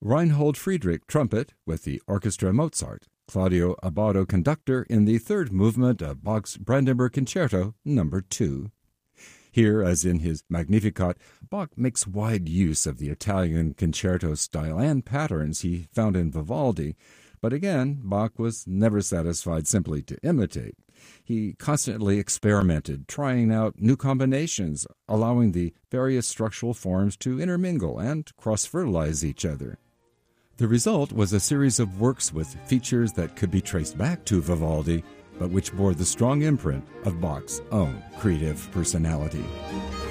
Reinhold Friedrich, trumpet, with the Orchestra Mozart. Claudio Abbado, conductor, in the third movement of Bach's Brandenburg Concerto No. 2. Here, as in his Magnificat, Bach makes wide use of the Italian concerto style and patterns he found in Vivaldi, but again, Bach was never satisfied simply to imitate. He constantly experimented, trying out new combinations, allowing the various structural forms to intermingle and cross-fertilize each other. The result was a series of works with features that could be traced back to Vivaldi, but which bore the strong imprint of Bach's own creative personality.